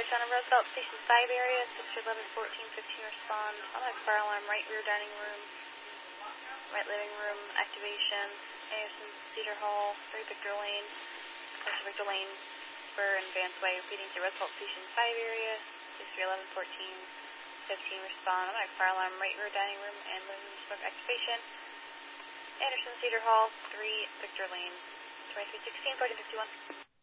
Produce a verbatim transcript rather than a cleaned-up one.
Anderson on Roosevelt Station five area, six eleven fourteen fifteen respond. Automatic fire alarm, right rear dining room, right living room, activation. Anderson, Cedar Hall, three Victor Lane, Section Victor Lane, Spur and Vance Way, repeating to Roosevelt Station five area, six eleven fourteen fifteen respond. Automatic fire alarm, right rear dining room and living room smoke activation. Anderson, Cedar Hall, three Victor Lane, twenty-three sixteen, fourteen fifty-one.